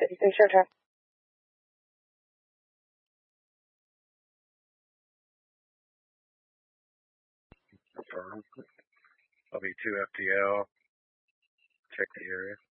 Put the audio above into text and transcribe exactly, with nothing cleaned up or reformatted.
It's your turn. Confirm. I'll be two F T L. Check the area.